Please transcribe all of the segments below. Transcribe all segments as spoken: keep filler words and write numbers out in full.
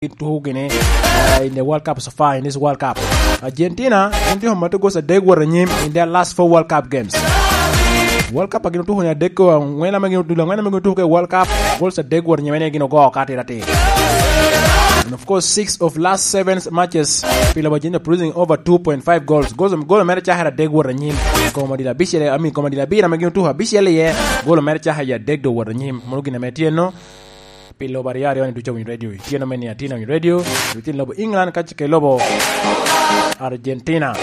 to Guinea uh, in the World Cup so far in this World Cup. Argentina, Argentina matu goes a deg war nyim in their last four World Cup games. World Cup agino tu honya deg ko ngena magino tu ngena magino tu ke World Cup goals a deg war nyimene gino go kati rati. And of course six of last seven matches pila Argentina producing over two point five goals. Goals goal mercha hara deg war nyim ko madila bishele I mean ko madila bira magino tu ha bishele ye goal mercha haya deg do war nyim mulugina metieno pilo bariari on tucho win radio tieno meni atina win radio within lobo England kachike lobo Argentina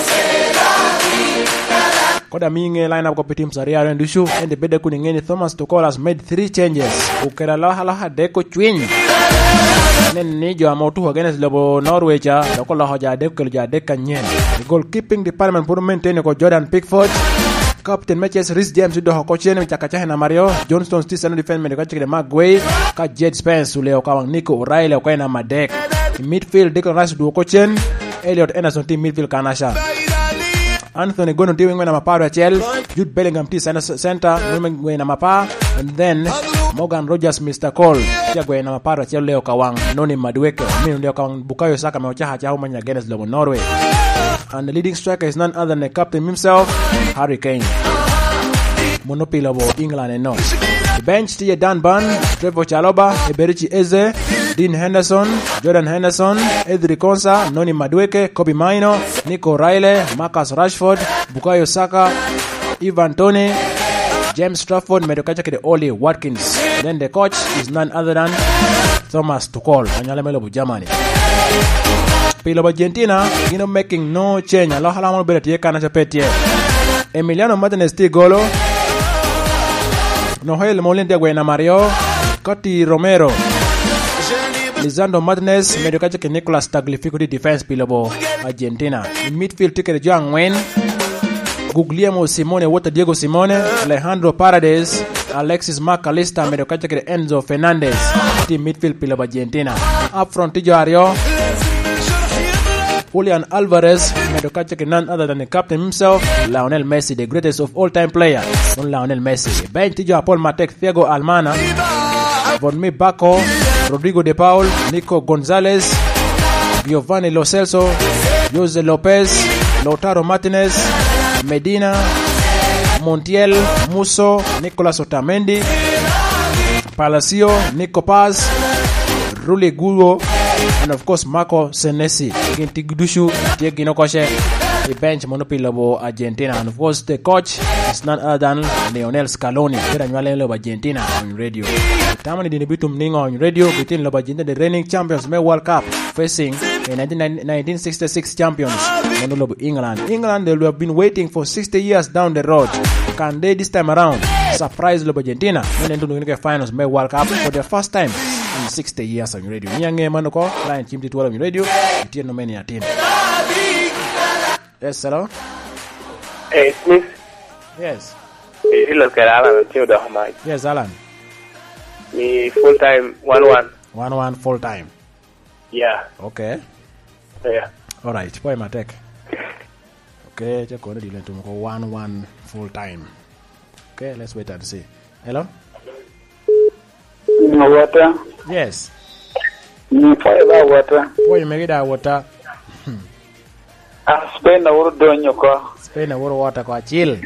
koda minge lineup ko team sariari on dushu and the bede kuningeni Thomas Tuchel has made three changes ukera la hala deko twin nen ni jo amotu against lobo Norway cha ko la hoja deko ja deka nyen the goalkeeping department pour maintain ko Jordan Pickford Captain matches Rhys James do ko chene chakacha na Mario Johnston still defense me ko chike Maguire ka Jed Spence ule ko Nico O'Reilly ko na Madek midfield Declan Rice do ko chen Elliot Anderson team midfield kanasha Anthony Gordon doing na maparo ya Chel Jude Bellingham team center women na mapa and then Morgan Rogers Mister Cole ya go na maparo ya Chel leo kawang Noni Madueke mimi ndio kawang Bukayo Saka meocha cha umanya against lobo Norway. And the leading striker is none other than the captain himself, Harry Kane. Monopilo of England and North. The bench, T. Dan Ban, Trevor Chalobah, Eberichi Eze, Dean Henderson, Jordan Henderson, Edri Konsa, Noni Madueke, Kobe Maino, Nico O'Reilly, Marcus Rashford, Bukayo Saka, Ivan Toney, James Trafford, Medokachake Oli Watkins. Then the coach is none other than Thomas Tuchel, Anyalemelo of Germany. Pilo Argentina, you know, making no change. Allah halamo better tie kana chapetie. Emiliano Martinez ti golo. Noel Molina de na Mario. Coti Romero. Lisandro Martinez, Mediocache ke Nicolas Tagliafico di defense pilo Argentina. In midfield ticket Joan Wen. Guglielmo Simone, Walter Diego Simone, Alejandro Paredes, Alexis McAllister, Mediocache ke Enzo Fernandez. Team midfield pilo Argentina. Up front Tijo Ario. Julian Alvarez, Mediocache none other than the captain himself, Lionel Messi, the greatest of all-time player, non Lionel Messi. Bench Tijo Paul Matek, Thiago Almana, Vonmi Bacco, Rodrigo De Paul, Nico Gonzalez, Giovanni Lo Celso, Jose Lopez, Lautaro Martinez, Medina, Montiel, Musso, Nicolas Otamendi, Palacio, Nico Paz, Rulli Gugo, and of course Marco Senesi against Tigudushu Tieginokoshe, the bench monopilo Argentina, and of course the coach is none other than Lionel Scaloni. Here of Argentina on radio. Tamani dinibitum ningo on radio between Lob Argentina, the reigning champions May World Cup, facing the nineteen sixty-six champions Monolob England. England, they will have been waiting for sixty years down the road. Can they this time around surprise Lob Argentina when they do the finals May World Cup for the first time in sixty years on radio? Niange Manoko, line Chimti twelve on radio, Etienne Many Atin. Yes, hello? Hey, Smith. Yes. You look at Alan and Theodore Hamai. Yes, Alan. Me full time, one one. One one full time. Yeah. Okay. Yeah. All right. Boy, my tech. Okay, just go to the to go one one full time. Okay, let's wait and see. Hello. Water. Yes. Fiber water. Boy, you make that water. I spend a word on your car. Spend a word water kwa chill.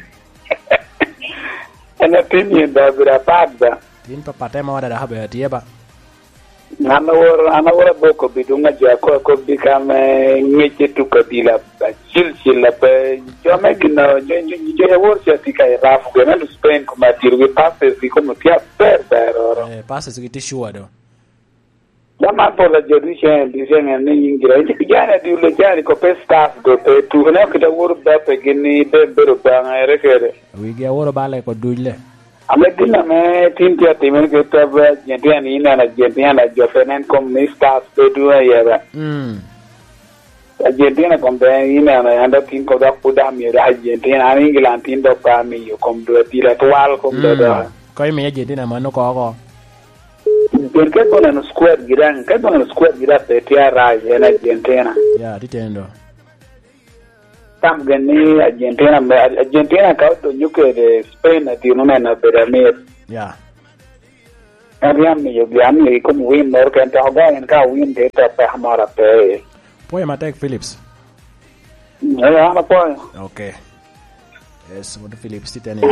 And opinion that would have bad. In papa time what da habe tieba. Anawar anawar boko bidunga jako ko become ngeke to kabila chill chill pe jome gina je je worse tika rafu gena to Spain kuma tiru passes como tia per per. Eh passes ki tishua do. Lama pola judicial design and ningira iti jana di le jari ko pe staff go pe tu na kita wor ba pe gini be bero ba rekere. We get wor ba le ko dujle. Amedina me tintia timen ke tab Argentina ni na Argentina la jofenen kom ni staff pe du ya. Mm. Argentina kom be ina na anda tin ko da puda mi Argentina ni England tin do ka mi yo kom do tira twal kom do da. Ko mi Argentina mano ko ko. Perché con uno squad gran, che con uno squad gran pe tiara in Argentina. Ya, ditendo. Tam gani Argentina, Argentina ka do nyuke de Spain di non è na beramir. Ya. Ariam yo biam ni kum win mer kan ta ga en ka win de ta pa hamara pe. Poya matek Philips. Ya na po. Okay. Yes, what Philips titani.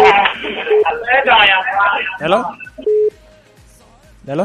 Hello? Hello?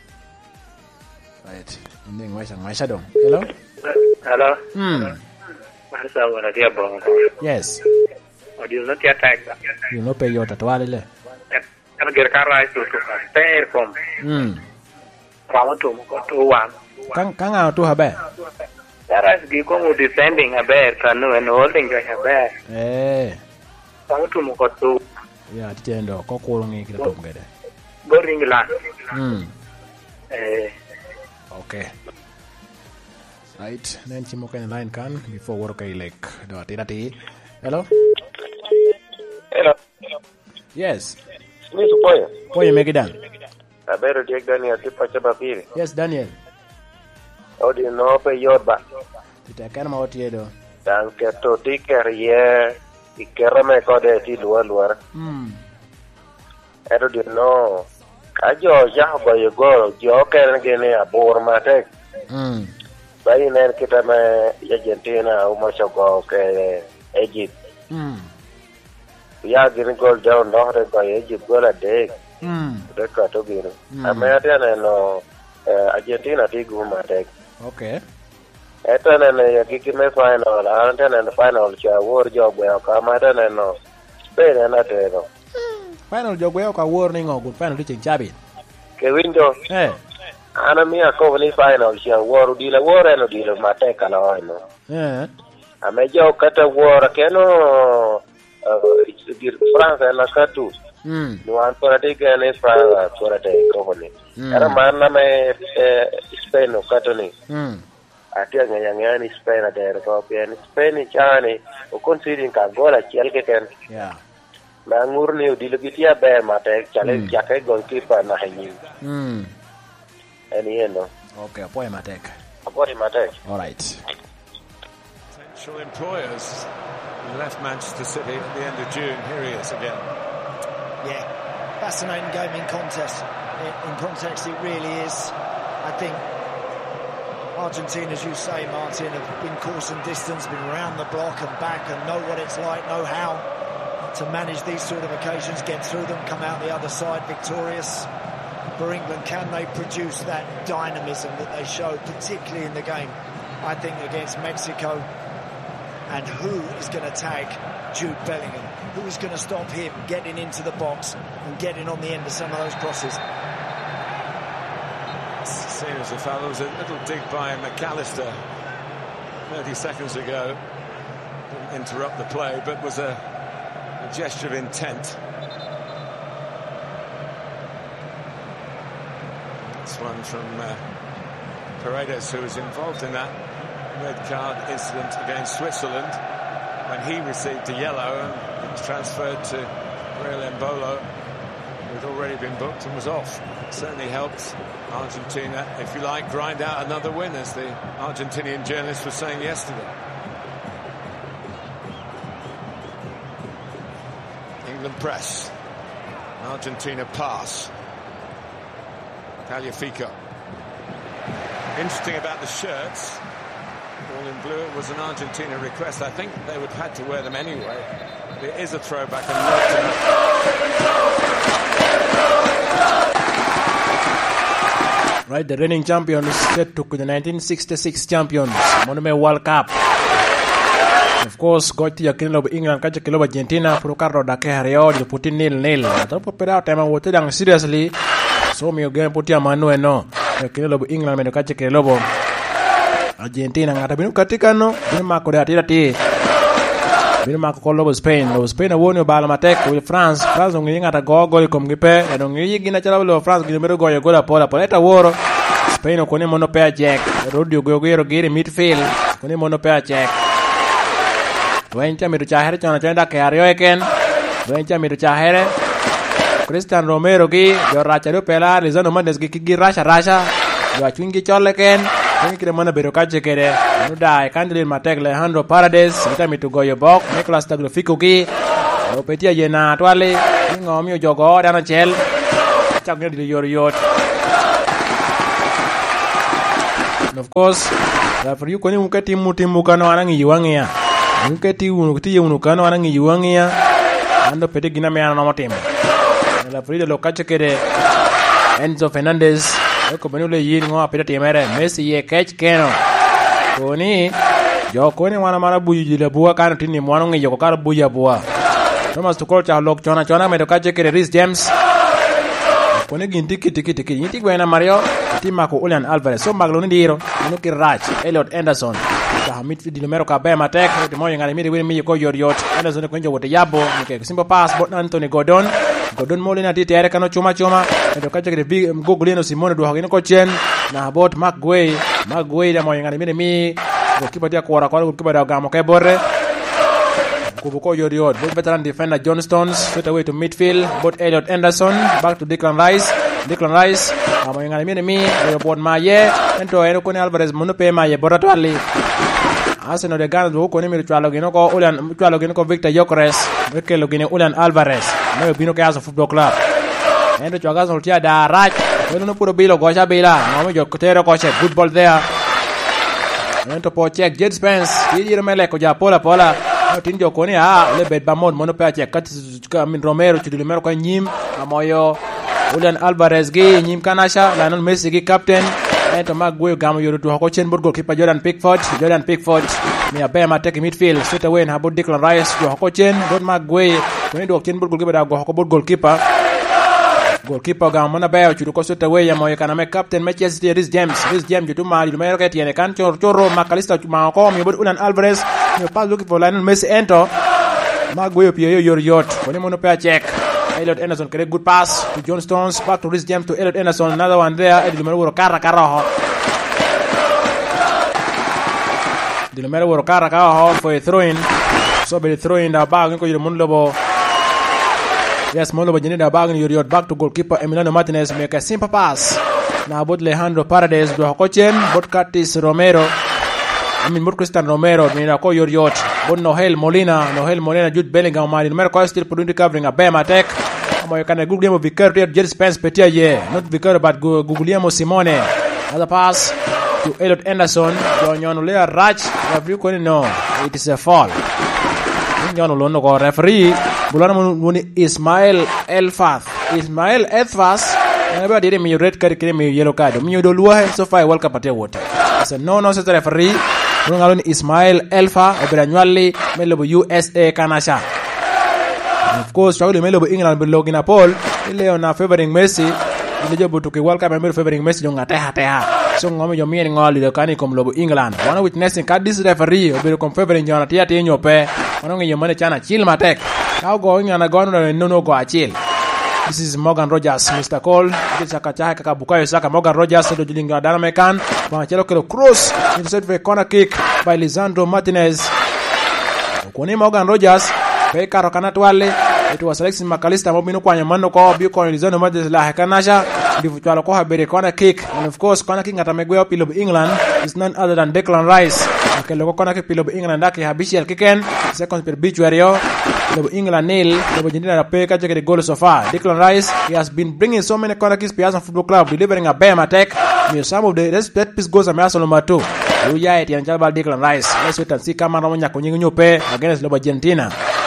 Right. Ini ngwaisa ngwaisa dong. Hello? Hello. Hmm. Masa wala dia bong. Yes. Audio not ya tag. You know pay your tatwale le. Kan ger karai tu tu kan. Ter kom. Hmm. Rama tu ko tu wan. Kang kang au tu habe. Karai gi ko mu descending habe kan no and holding ga habe. Eh. Rama tu ko tu. Ya titendo ko kulungi kita tom gede. Goring la. Hmm. Eh. Okay. Right. Then chimo kan line kan before work ay like do ati. Hello? Hello. Yes. Ni supoya. Poya Megidan. Abero Diek Daniel tipa chaba pili. Yes, Daniel. Odi no pe yorba. Titakan ma otiedo. Dan ke to tiker ye ikera me kode ti luar luar. Hmm. Edo di no. Kajo jah ba yo go jo ken gene abor mate. Hmm. Bayi ner kita me Argentina umo chogo ke Egypt. Hmm. Ya gini gol down no re ba Egypt gola de. Hmm. De ka to gino. America no Argentina ti gu mate. Okay. Eta nene ya kiki me final, ante nene final cha war job ya kama eta nene no. Spain na tero. Final jogwe ka warning o good final reaching chabi. Ke window. Eh. Ana mia ko ni final cha war dila war eno dila mate kala no. Eh. Ame jo kata war keno dir France na katu. Hmm. No an para de gane France para de ko ni. Era manna me Spain no katoni. Hmm. Atia ngaya ni Spain ada ko pian Spain chani o considering ka gola chiel ke ken. Yeah. Na ngur ni di lagi dia be mate chale jake goalkeeper na hanyi. Hmm. Ani no. Okay, poya matek. Apori mate. All right. Potential employers. He left Manchester City at the end of June. Here he is again. Yeah, fascinating game in context. In context, it really is. I think Argentina, as you say, Martin, have been course and distance, been around the block and back, and know what it's like, know how to manage these sort of occasions, get through them, come out the other side victorious. For England, can they produce that dynamism that they showed, particularly in the game, I think, against Mexico? And who is going to tag Jude Bellingham? Who is going to stop him getting into the box and getting on the end of some of those crosses? Seen as a foul. There was a little dig by McAllister thirty seconds ago. Didn't interrupt the play, but was a, a gesture of intent. This one from uh, Paredes, who was involved in that red card incident against Switzerland when he received a yellow and was transferred to Real Embolo, who had already been booked and was off. It certainly helped Argentina, if you like, grind out another win, as the Argentinian journalist was saying yesterday. England press. Argentina pass. Tagliafico. Interesting about the shirts. All in blue, it was an Argentina request. I think they would have had to wear them anyway. It is a throwback and not Right, the reigning champions get to the nineteen sixty-six champions Monument World Cup. Of course, got to Yakino England, catch a kilo Argentina, Procaro da Carrio, the Putin nil nil. I don't put out time and what done seriously. So me again put your manu no. The kilo England, and catch a kilo Argentina, and I've katika no, been Marco de Atira. Been Marco Colo Spain, no Spain won your Balamatek with France. France on getting at a goggle, come gipe, and on getting a travel of France, give me go, you go to Pola Poleta war. Spain on Monopea Jack, Rodio Gogero get in midfield, Monopea Jack. Wencha mi tuchahere chana chenda Carrio again. Wencha mi tuchahere. Christian Romero gi, yo racha pela, Lizano Mendes gi gi rasha rasha. Yo chwingi chole again. Chwingi kire mana berokache kere. No die, Candidate Matek Alejandro Paredes, vita mi to go your box, Nicolas Tagliafico gi. Yo petia yena twale, ngo mi jogo dana chel. Chak ne di yor yot. And of course, referee ko ni mukati mutimbu kana wanangi yuangia. Mukati unukati unukana wanangi yuangia. Ando pete gina me ana no team. Referee de lo kache kede Enzo Fernandez ko benule yin ngo pete timere Messi ye catch keno. Koni jo koni wana mara buji le bua kana tini mwano ngi ko kala buja bua. Thomas Tuchel cha lok chona chona me to kache kede Reece James. Kone ginti kiti kiti kiti niti gwena Mario tima ko Julian Alvarez so magloni diro nuki Rach Elliot Anderson ka hamit di numero ka be matek to mo ngale mi de mi ko yor yot Anderson ko njowote yabo ke simple pass bot Anthony Gordon Gordon Molina ti tere kano chuma chuma to ka jege big Goglino Simone do hagino ko chen na bot Magway Magway da mo ngale mi de mi ko kipatia ko ra ko kipatia gamo ke borre Kubuko Yoriot, both veteran defender John Stones, straight away to midfield, both Elliot Anderson, back to Declan Rice, Declan Rice, amo yung alimini mi, Leopold Maye, ento eno kone Alvarez munupe Maye, borato ali. Arsenal de Ghana do kone mi ritualo gino ko Ulian, ritualo gino ko Victor Gyökeres, weke lo gine Julian Alvarez, no bino ke Arsenal Football Club. Ento chuaga soltia da Raj, weno no puro bilo gocha bila, no me yo kotero koche, good ball there. Ento po check Jed Spence, yiri mele ko ja pola pola. Tinjo koni ah le bet bamod mono pa check kat min Romero ci Romero ko nyim amoyo Julian Alvarez ge nyim kanasha Lionel Messi ge captain ento Magway gamo yoru to ko chen borgol keeper Jordan Pickford Jordan Pickford mi abema take midfield straight away na bod Declan Rice jo ko chen bod Magway ko ndo chen borgol keeper da go ko borgol keeper goalkeeper gamo na bayo ci ko straight away ya moyo kana me captain Manchester City Reece James Reece James jo to mali Romero ke tiene kan chor choro Macalista ma ko mi bod Julian Alvarez you pass looking for Lionel Messi enter Magway pio yor yot kone mono pa check Elliot Anderson get a good pass to John Stones back to Reece James to Elliot Anderson another one there Eddie Lumero carra carra Di Lumero carra carra for a throw in so be throw in the bag ko yiro lobo yes Monlobo jeni da bag yor yot back to goalkeeper Emiliano Martinez make a simple pass na bot Alejandro Paredes do ko chen bot Curtis Romero I mean, more Christian Romero, Mina ko yor yot, bon Noel Molina, Noel Molina, Jude Bellingham, man, Romero ko still putting covering a Bema attack. Amo you can a good game of Vicario, Jed Spence Petia ye, not Vicario but Guglielmo Simone. Another pass to Elliot Anderson, to Nyon Rach, referee ko no, it is a foul. Nyon Lono ko referee, bulana mo Ismail Elfath, Ismail Elfath. Never did me red card, me yellow card. Me do luah so far World Cup at water. It's a no nonsense referee. Rungalon Ismail Elfa Oberanyali Melobo U S A Kanasha. Of course, Saudi Melobo England below in a poll. Ile na favoring Messi. Ile jobo to World Cup member favoring Messi yung ateha teha. So ngome yo mien ngali le kani kom lobo England. One witnessing card this referee obe kom favoring jona tia tia nyope. Ono ngi yomane chana chill matek. How going and go no no go a chill. This is Morgan Rogers, Mister Cole. This is Akacha Kaka Bukayo Saka. Morgan Rogers do Julinga Danamekan. Panchelo Kelo cross intercept for a corner kick by Lisandro Martinez. Kuni Morgan Rogers Peka Rokanatwale. It was Alexis McAllister Mobino Kwanya Mano ko Bio Kon Lisandro Martinez la Hakanasha. Divutualo ko habere corner kick. And of course corner kick atamegwe up of England is none other than Declan Rice. Akelo corner kick of England daki habishel kicken. Second per beach warrior. Lobo England nil, Lobo Argentina na peka check the goal so far. Declan Rice, he has been bringing so many corner kicks to Arsenal Football Club, delivering a bam attack. Some of the that piece goes to Arsenal number two. Luya eti anjalba Declan Rice. Let's wait and see kama ramonya kunyingi nyupe against Lobo Argentina.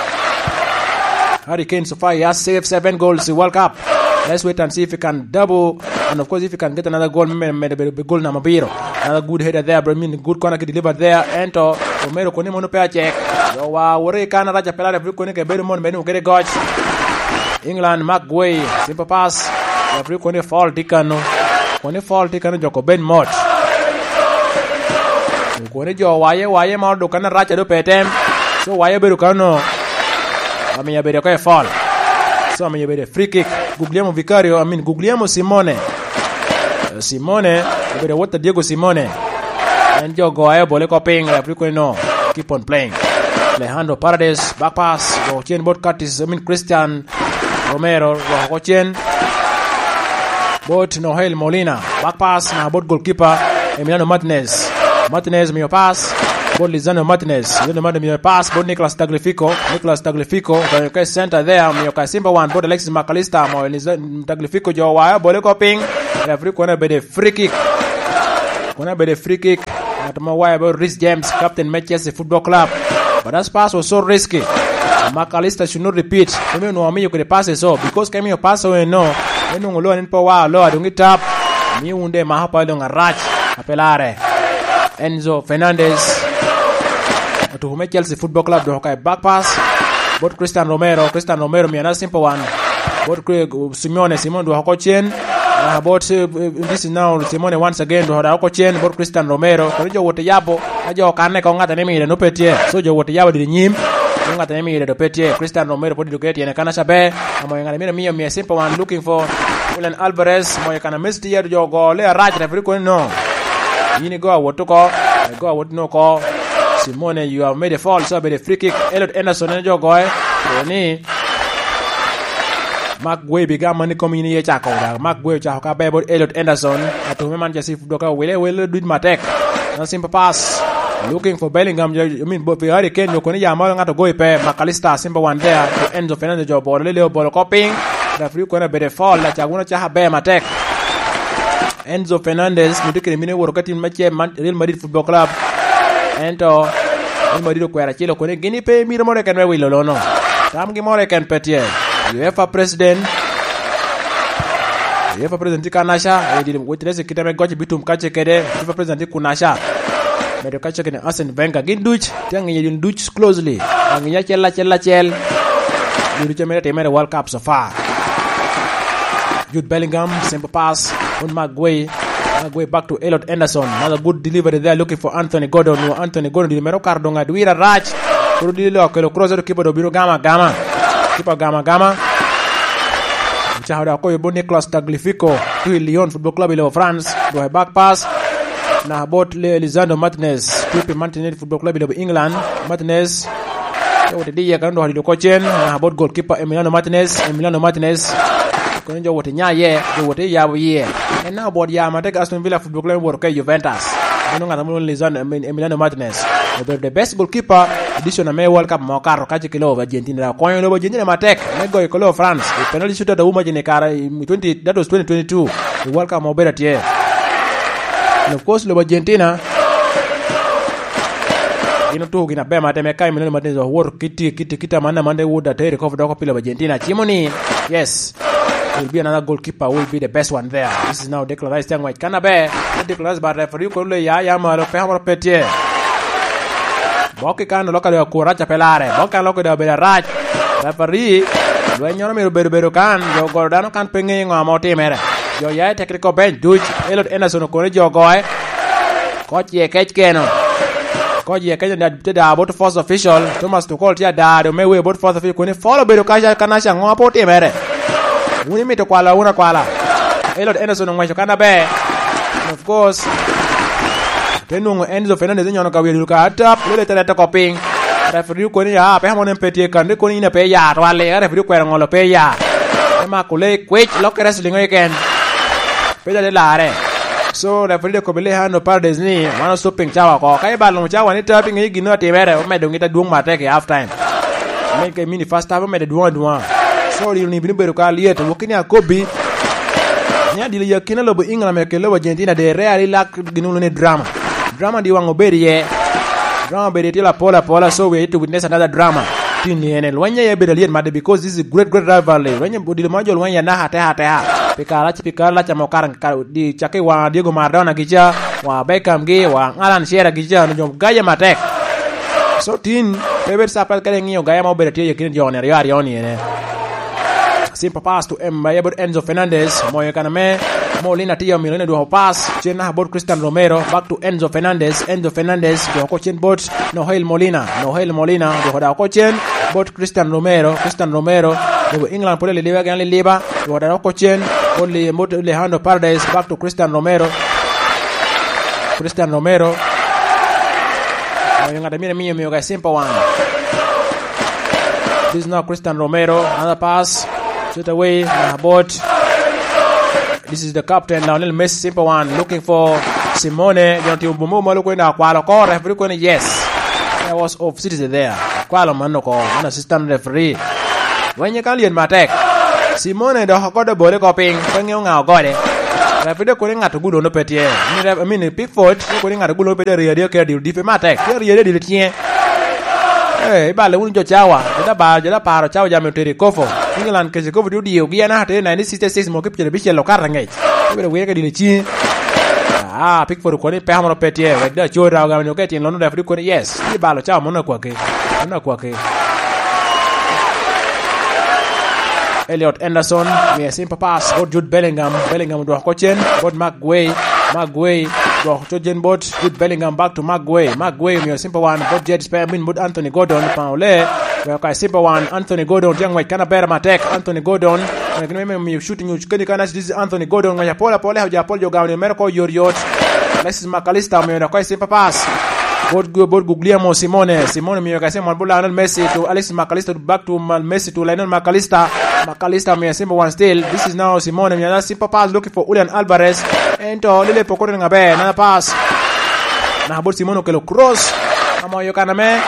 Harry Kane so far he has saved seven goals in World Cup. Let's wait and see if he can double, and of course if he can get another goal, maybe goal number zero. Another good header there, but I mean good corner kick delivered there. Ento Romero kone mono pe check. Yo wa wore kana raja pelare fri kone ke beru mon benu gere goj. England Magway simple pass. Fri kone fall dikano. Kone fall dikano joko Ben Mott. Kone jo waye waye ma do kana raja do petem. So waye beru kano. Amenya beru ko fall. So amenya beru free kick. Guglielmo Vicario, I mean Guglielmo Simone. Uh, Simone, beru what Diego Simone. And jo go ayo bole ko ping fri kone no. Keep on playing. Alejandro Paredes, back pass, go chen bot Curtis, I mean Christian Romero, go chen bot Noel Molina, back pass na bot goalkeeper Emiliano Martinez. Martinez mio pass, bot Lisandro Martinez. Lisandro Martinez mio pass, bot Nicolas Tagliafico. Nicolas Tagliafico, the okay center there, mio ka simple one, bot Alexis McAllister, mo Tagliafico jo wa bole ko ping. Referee corner be the free kick. Gonna be the free kick. Not more why about Rhys James, captain Manchester Football Club. But that pass was so risky. McAllister should not repeat. Kami no ami you could pass it so because kami you pass away no. Enu ngolo nin pa wa lo adungi tap. Mi unde mahapa dong rach apelare. Enzo Fernandez. To whom Chelsea Football Club do hokai back pass. Both Christian Romero, Christian Romero mi another simple one. Both Simeone Simon do hoko chen. Uh, about uh, this is now Simone once again do hoko chen both Christian Romero. Konijo wote yabo ajo kane ko ngata nemi ile no petie. So jo wote yabo di nyim. Ngata nemi ile do petie. Christian Romero podi do get ene kana shabe. Amo ngana mi mi mi simple one looking for Julian Alvarez. Mo kana misti ya jo go le raj referee ko no. Yini go woto ko go woto no ko. Simone, you have made a foul, so be the free kick. Elliot Anderson and Joe Goy. Ni Mark Way began money coming in here. Chako. Mark Way Chaka about Elliot Anderson. At home Manchester Football will will do my tech. No simple pass. Looking for Bellingham. I mean, but we already can. You can Yamal to go pay McAllister. Simple one there. To end of Fernando job or little ball copying. The free corner be the fall. Like I want to have bear my tech. Enzo Fernandez. You take a minute work at Real Madrid Football Club. Ento il Madrid ko era chilo ko ne gini pe mi mo kan we lo no tam gi mo kan petie UEFA president UEFA president kanasha e di witness kitame gochi bitum kache kede UEFA president kunasha medo kache kene Arsene Wenger gin duch tangi yidin duch closely ngi ya chella chella chel du chemere temere World Cup so far. Jude Bellingham simple pass on Maguire. Maguire back to Elliot Anderson. Another good delivery there looking for Anthony Gordon. No Anthony Gordon di mero cardonga duira raj. Kuru di lo ke lo crosser keeper do biro gama gama. Keeper gama gama. Chahada ko yebo Nicolas Tagliafico to Lyon Football Club in France. Do a back pass. Na about Lisandro Martinez to Manchester Football Club in England. Martinez so the dia kan do hadi ko chen. Na about goalkeeper Emiliano Martinez. Emiliano Martinez Konjo wote nya ye do wote ya ye and now board ya ma take Aston Villa Football Club work Juventus no ngata mo Lisandro Emiliano Martinez the, the best goalkeeper edition of World Cup mo karo kaji kilo Argentina ko yo Argentina ma tek me go ko France the penalty shooter da uma jine kara twenty that was twenty twenty-two the World Cup mo better tie and of course lo Argentina ino to gina be ma te me kai Emiliano Martinez work kiti kiti kita mana mande woda te recover do ko pila Argentina chimoni yes will be another goalkeeper will be the best one there. This is now Declan Rice young white Canabe Declan but referee ko le ya ya ma lo pe ha petie boke kan lo ka ko racha pelare boka lo ko da be rach referee lo nyoro me beru beru kan yo gordano kan penge ngo mo timere yo ya technical bench duch Elliot Anderson ko ne jo goy ko tie kech keno ko je ke da da about first official Thomas Tuchel tia da do me we about first official ko ne follow beru ka kana sha ngo po timere Uni mito kwala una kwala Elliot Anderson ngwa shokana be of course tenungo Enzo Fernandez nyono ka welu ka tap lele tele to coping referee ko ni ya pe hamone petie kan ko ni na pe ya to ale referee ko ngolo pe ya e ma ko le kwech lo kres lingo ken pe de lare so referee ko bele hano Paredes ni mano stopping chawa ko kai ba lo chawa ni tapping gi no timere o me do ngita duong mate ke half time make mini first half me de duong duong sorry ni bini beru ka liet wokini akobi nya dile yakina lobo England me ke lobo Argentina de real lak ginu ne drama drama di wango beri ye drama beri tila pola pola so we to witness another drama tini ene wanya ye beri liet made because this is a great great rivalry wanya budile majol wanya na hata hata pikala pikala cha mokarang di chake wa Diego Maradona gicha wa Beckham gi wa Alan Shearer gicha no gaya matek so tin peber sapal kale ngiyo gaya mo beri tie yakina jone yari oni ene simple pass to Mbaya Enzo Fernandez moyo kana me Molina tia Molina do pass chena about Christian Romero back to Enzo Fernandez Enzo Fernandez do ko chen bot Noel Molina Noel Molina do da ko chen bot Christian Romero Christian Romero do England pole le lewa gan le leba do da ko chen only mot le hando Paredes back to Christian Romero Christian Romero moyo ngata mire minyo miyo ga simple one this is now Christian Romero another pass straight away about this is the captain Lionel Messi simple one looking for Simone jonti umbumo malo kwenda kwalo ko referee ko ni yes there was off citizen there kwalo manno ko an assistant referee wenye kalien matek Simone do ko do bole ko ping pengi ngao gode Referee ko ngato gulo no petie. Ni I mean Pickford ko ngato gulo petie ria ke di dife matek. Ria di tie. Eh ba le un jo chawa. Da ba jo da paro chawa ja meteri kofo. England ke ko video dio gi na te nineteen sixty-six mo ke pere bi chelo karangej. Bere we ke di chi. Ah Pickford ko ni pe hamro petie. We da jo ra ga no ke tin lo no referee ko yes. Ni ba lo chawa mo no kwa ke. Mo kwa ke. Elliot Anderson, me simple pass, got Jude Bellingham, Bellingham do Kochen, got McGuay, McGuay, do Chojen bot, Jude Bellingham back to McGuay, McGuay, me simple one, got Jed Spelman, but Anthony Gordon, Paule, we are simple one, Anthony Gordon, young white, kana better attack, Anthony Gordon, me shooting you, can this is Anthony Gordon, when you pull up, pull out, you pull your gown, America, your yacht, this is McAllister, me a quite simple pass. Bot bot Guglielmo Simone, Simone me ka sema Lionel Messi to Alexis McAllister back to Messi to Lionel McAllister. McAllister me simple one still. This is now Simone me a simple pass looking for Julian Alvarez. Ento lile pokore ngabe another pass. Na bot Simone ke lo cross. Amo yo kana me.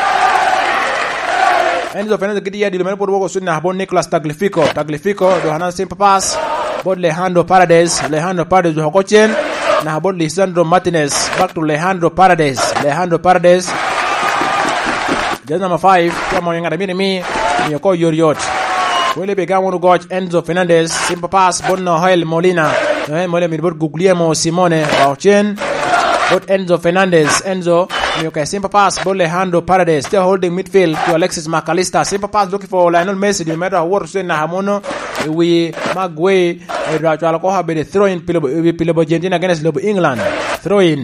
Enzo Fernandez kidia di lo por bogo sunna bot Nicolas Tagliafico. Tagliafico do hanan simple pass. Bot Alejandro Paredes, Alejandro Paredes do Hokochen. Na about Lisandro Martinez back to Alejandro Paredes. Alejandro Paredes. Just number five. Come on, you got a minute me. You call your yacht. Will be going to watch Enzo Fernandez. Simple pass. Bono Noel Molina. Noel Molina. Midbot Guglielmo Simone. Bauchen. But Enzo Fernandez. Enzo. Okay, simple pass. But Alejandro Paredes. Still holding midfield to Alexis McAllister. Simple pass looking for Lionel Messi. No matter what we Hamono. We Magway. Rajwala ko habe throw in Pilobo Argentina against Lobo England. Throw in.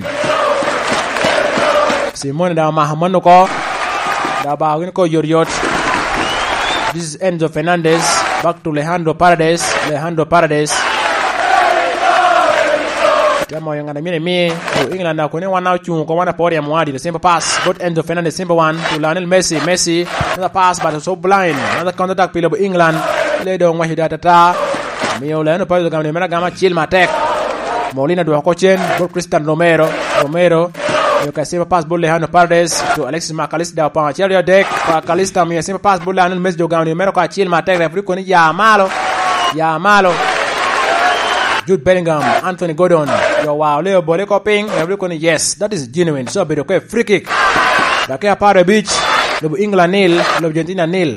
Simone da Mahamano ko. Da ba win ko Yoriot. This is Enzo Fernandez. Back to Alejandro Paredes. Alejandro Paredes. Kama yang ana mine me England na ko ne wana chu ko wana pori amwadi the simple pass. But Enzo Fernandez simple one to Lionel Messi. Messi another pass but so blind. Another counter attack Pilobo England. Le do ngwa hidata ta. Mio Leno poi gama mera gama chill matek. Molina do Kochen, ball Cristian Romero, Romero. You can see a pass ball Alejandro Paredes to Alexis McAllister upon Chelia deck. McAllister me simple pass ball Lionel Messi do gama mera ka chill matek referee ko ni ya malo. Ya malo. Jude Bellingham, Anthony Gordon. Yo wow, Leo ball ko ping referee ko ni yes, that is genuine. So be okay free kick. Back up Parade Beach. Lobo England nil, Lobo Argentina nil.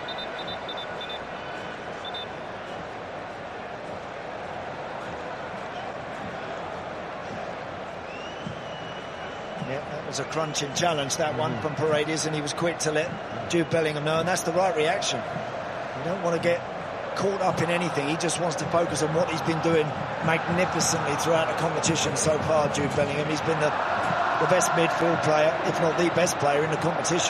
A crunching challenge, that one from Paredes, and he was quick to let Jude Bellingham know, and that's the right reaction. You don't want to get caught up in anything. He just wants to focus on what he's been doing magnificently throughout the competition so far, Jude Bellingham. He's been the, the best midfield player, if not the best player in the competition.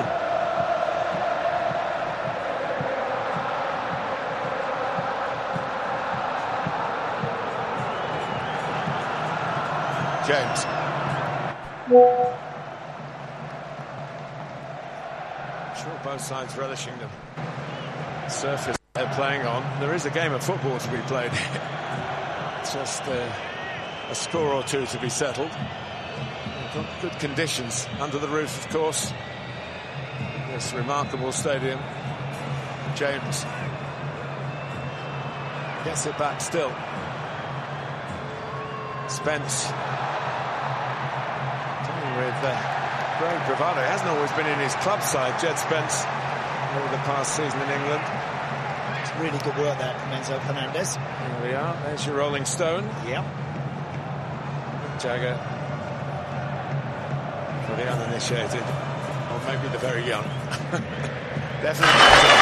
James. Sure, both sides relishing the surface they're playing on. There is a game of football to be played. Just uh, a score or two to be settled. We've got good conditions under the roof, of course. This remarkable stadium. James gets it back still. Spence with uh, great bravado. He hasn't always been in his club side, Jed Spence, over the past season in England. It's really good work there from Enzo Fernandez. Here we are. There's your Rolling Stone. Yep. Jagger for the uninitiated, or maybe the very young. Definitely.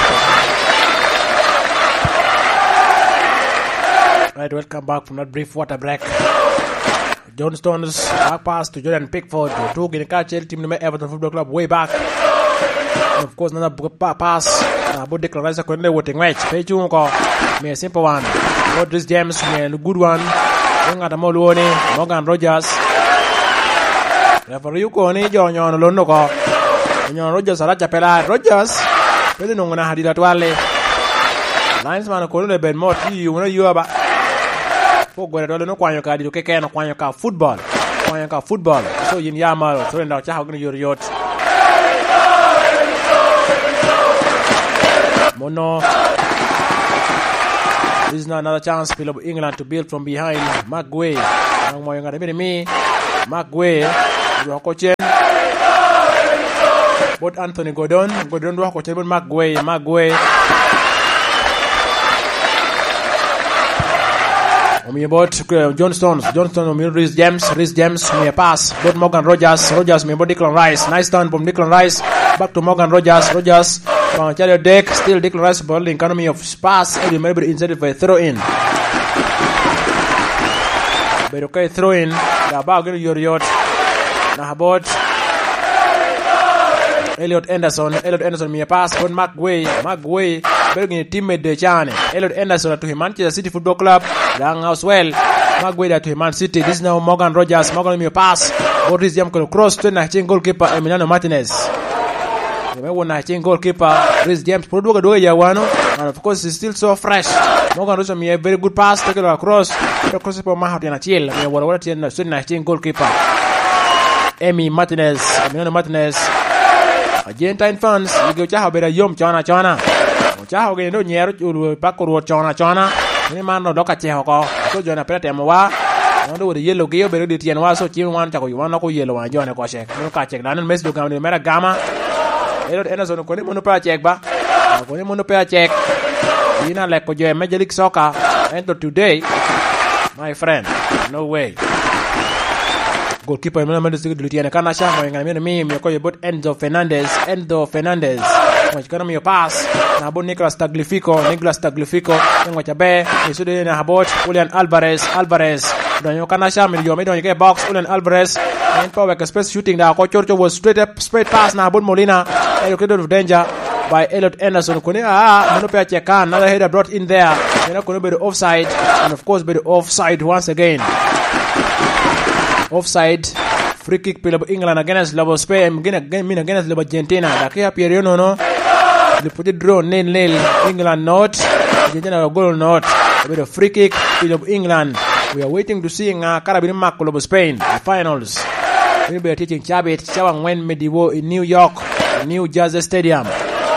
Right, welcome back from that brief water break. John Stones back pass to Jordan Pickford. Two in the catch, team number Everton Football Club way back. And of course, another pass. About the Clarissa Conley voting match. Page one call. Me a simple one. Rodriguez James, me a good one. Young at Molone, Morgan Rogers. Referee ko ni John John Londo ko. John Rogers aracha pela Rogers. Pele nunguna hadida twale. Linesman ko le Ben Mott you know you aba. Pogore dole no kwanyo ka di ke ke no kwanyo ka football. Kwanyo ka football. So yin yamal so nda cha hagni yor yot. Mono This is now another chance for England to build from behind. Maguire. Ang mo yung arami me. Maguire. Dua ko chen. Both Anthony Gordon. Gordon dua ko chen but Maguire. Maguire. Omi bot John Stones. John Stones omi Reece James. Reece James omi pass. Both Morgan Rogers. Rogers omi bot Declan Rice. Nice turn from Declan Rice. Back to Morgan Rogers. Rogers. From Charlie Deck. Still Declan Rice ball. The economy of pass. Eddie Melbury inside for a throw in. But okay, throw in. The ball going to Yoriot. Now about Elliot Anderson. Elliot Anderson omi pass. Both Maguire. Maguire. Belgian teammate de Chane. Elliot Anderson to Manchester City Football Club. Down house well. Maguire to Man City. This is now Morgan Rogers. Morgan me pass. Boris Jam cross to na goalkeeper Emiliano Martinez. Remember na goalkeeper Reece James. Produga do ya wano. And of course he's still so fresh. Morgan Rogers me a very good pass. Take it across. Cross for Mahati na chill. Me wala wala tena so na goalkeeper. Emi Martinez. Emiliano Martinez. Argentine fans, you go chaho beda yom chona chona. Chaho ge no nyero uru pakuru chona chona. Ni man no doka cheho ko. So jona pete mo wa. No do yellow ge beda di tien wa so chi wan cha ko wan no ko yellow wa jona ko check. No ka check dan mes do ga ni mera gama. Elliot Anderson ko ni mo no pa check ba. Ko ni mo no pa check. Ina le ko je Major League Soccer and today my friend no way. Goalkeeper Emiliano Martinez dulitiana kana sha mo ngana mi mi ko yebot Enzo Fernandez Enzo Fernandez mo chikana mi pass na bon Nicolas Tagliafico Nicolas Tagliafico ngo chabe isude na habot Julian Alvarez Alvarez donyo kana sha mi yo mi donyo ke box Julian Alvarez and power space shooting da ko chorcho was straight up straight pass na bon Molina and created of danger by Elliot Anderson kone ah mono pe cheka another header brought in there you know kono be the offside and of course be the offside once again. Offside, free kick pila England against Labo Spain, again mean against Labo Argentina. Dakia Pierre no no. They put it draw nil nil. England not, Argentina goal not. With a free kick pila England. We are waiting to see nga Carabin Mark Labo Spain the finals. We be teaching Chabit Chawang when Mediwo in New York, New Jersey Stadium.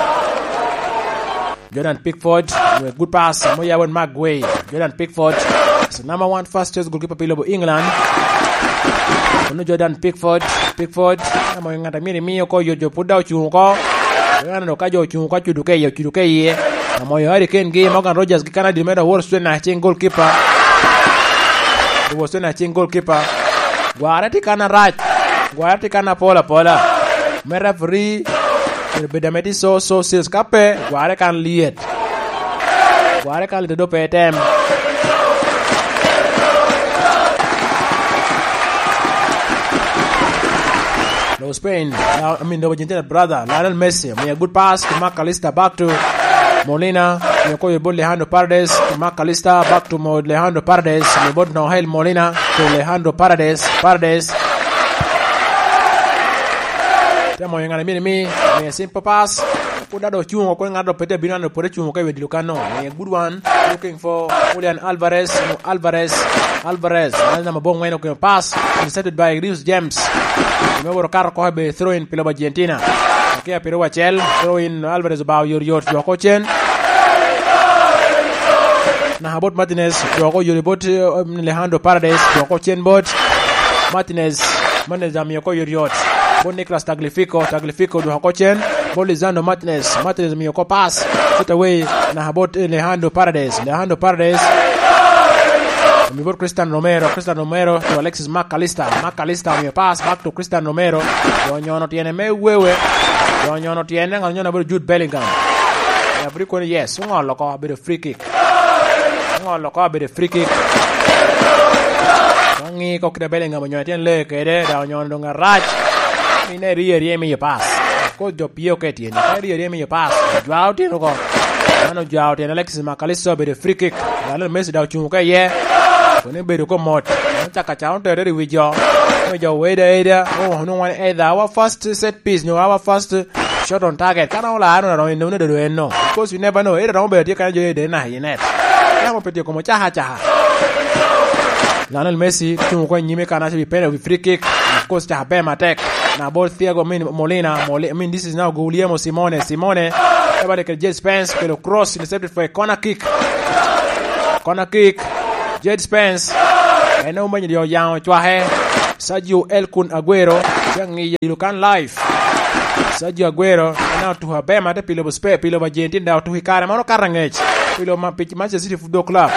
Jordan Pickford with a good pass. Moya won Maguire. Jordan Pickford is the number one fastest goalkeeper pila England. Ono Jordan Pickford Pickford amo ngata miri miyo ko yojo puda chunko ngana no kajo chunko chuduke yo chuduke ye amo yo Hurricane game Morgan Rogers ki kana dimeda worst na ching goalkeeper the worst na ching goalkeeper guarati kana right guarati kana pola pola me referee bedameti so so sis kape guare kan liet guare kan do petem. No Spain, now, I mean the Argentina brother Lionel Messi. May a good pass to Mac Allister back to Molina. May call you Alejandro Paredes to Mac Allister back to Alejandro Paredes. May both now hail Molina to Alejandro Paredes. Paredes. Temo yung anamini mi. May a simple pass. Put do chungo ko ngado pete binano pore chungo kay wedilukano. May a good one looking for Julian Alvarez. No, Alvarez. Alvarez. Alna mabong weno ko pass intercepted by Reece James. Remember Carlo ko be throw in pila Argentina. Okay, pero Wachel throw in Alvarez about your your Jokochen. Na habot Martinez Joko your bot Alejandro Paredes Jokochen bot Martinez Martinez amiyoko your your bon Nicolas Tagliafico Tagliafico Jokochen bon Lisandro Martinez Martinez amiyoko pass put away na habot Alejandro Paredes Alejandro Paredes mi bot Christian Romero Christian Romero to Alexis Mac Allister Mac Allister mi pass back to Christian Romero donyo no tiene me wewe donyo no tiene nganyo na Jude Bellingham ya briko yes ngolo ko be the free kick ngolo ko be the free kick ngi ko kida Bellingham nyo tiene le kede donyo no ngarach ine rie rie mi pass ko jo pio ke tiene rie rie mi pass Joao tiene ko ano Joao tiene Alexis Mac Allister be the free kick Lionel Messi da chumuka ye kone bedo ko mot chaka counter ready with your with your way there oh no one either our first set piece no our first shot on target kana la no no no no do no because you never know either no be tie kana jo de na hinet ya mo pete como chaha chaha Lionel Messi tumo ko nyime kana bi penalty with free kick of course chaha be attack na ball Thiago Molina Molina I mean this is now Guglielmo Simone Simone everybody can just Spence pero cross intercepted for a corner kick Corner kick. Jed Spence. Eno umanyi yo yang chwahe. Sergio El Kun Aguero. Jangi Lukan live. Sergio Aguero. Now to her bema te pilo spe pilo Argentina down to hikara mano karangech. Pilo ma pitch Manchester City Football Club.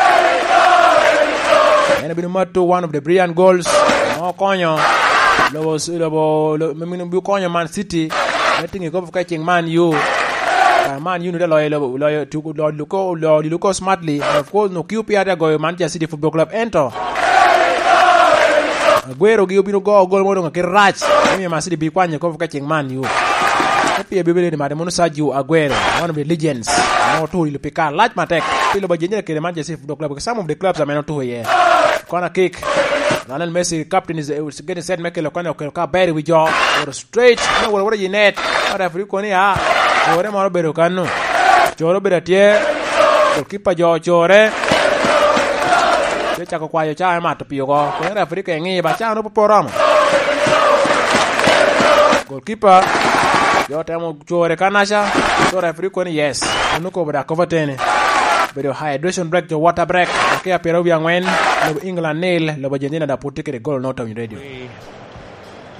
Eno binu matu one of the brilliant goals. No konyo. Lobo lobo meminu bu konyo Man City. Meeting go for catching Man U. Man U no loyal loyal to Lord Luko Lord Luko smartly. Of course no Q P R go Manchester City Football Club enter. Aguero gi obiro go gol modo ngake rach. Mi Man City bi kwanye go for catching Man U. Happy bibele de Mademono Sergio Aguero, one of the legends. No to il pika large matek. Pilo ba jenye ke Manchester City Football Club because some of the clubs are not to here. Corner kick. Lionel Messi, captain, is uh, getting set. Make a look on the berry with jaw or straight. No, what are you net? What have you gone here? What am I better? Cano. Joro Beratier. Goalkeeper Joe Jore. Check a quiet child, Matapio. Where Africa and Eva Chano Poram. Goalkeeper. Your time Jore Canasha. Jore African, yes. Look over the cover ten. Pero hydration break to water break. Okay, Peruvian win. England nail. Lo Argentina da put take the goal not on radio.